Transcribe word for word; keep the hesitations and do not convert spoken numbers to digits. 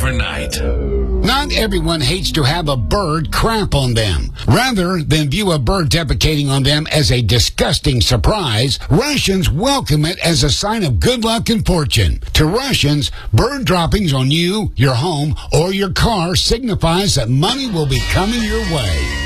overnight. Not everyone hates to have a bird crap on them. Rather than view a bird defecating on them as a disgusting surprise, Russians welcome it as a sign of good luck and fortune. To Russians, bird droppings on you, your home, or your car signifies that money will be coming your way.